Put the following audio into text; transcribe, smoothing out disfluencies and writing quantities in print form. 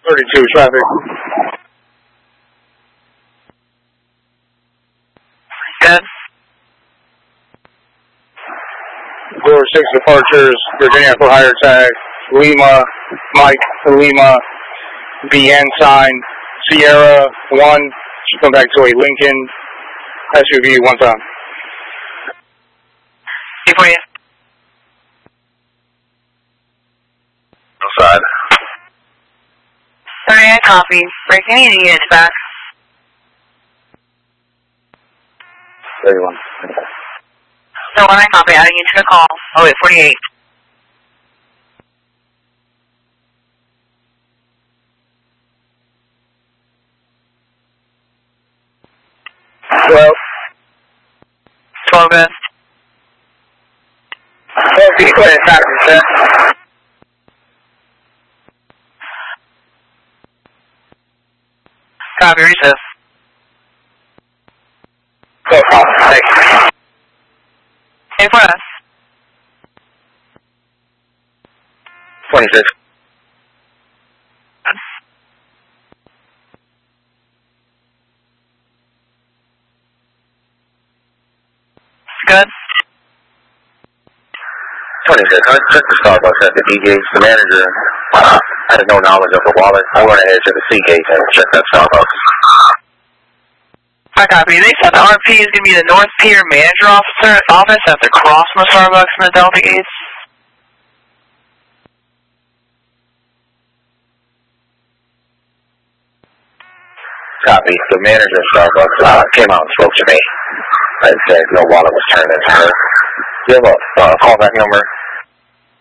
32 traffic. Good. Door 6 departures, Virginia for hire tag, Lima, Mike, Lima, BN sign, Sierra 1, should come back to a Lincoln SUV 1 time. Before you. Outside. Sorry, I copy. Breaking any units back. 31. So when I copy, adding you to the call. Oh wait, 48. Well, 12 good. be clear, traffic, sir. Copy, recess. No problem, thank you. In front of us. 26. Good. 26. I checked the Starbucks at the D gate. The manager had no knowledge of the wallet. I went ahead to the C gate and checked that Starbucks. I copy. They said the RP is going to be the North Pier Manager office at the cross from the Starbucks and the Delta gates. Copy. The manager of Starbucks came out and spoke to me and said no wallet was turned into her. Do you have a callback number?